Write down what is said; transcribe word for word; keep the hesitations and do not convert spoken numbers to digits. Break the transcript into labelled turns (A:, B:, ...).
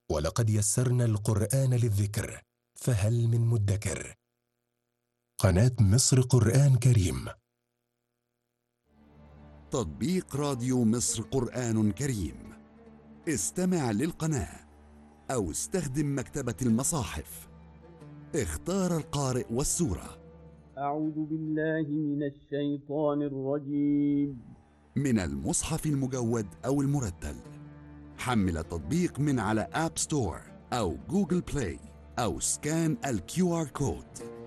A: ولقد يسرنا القرآن للذكر فهل من مدكر. قناة مصر قرآن كريم.
B: تطبيق راديو مصر قرآن كريم. استمع للقناة أو استخدم مكتبة المصاحف. اختار القارئ والسورة.
C: أعوذ بالله من الشيطان الرجيم.
B: من المصحف المجود أو المرتل. حمل التطبيق من على آب ستور أو جوجل بلاي أو سكان الكيو آر كود.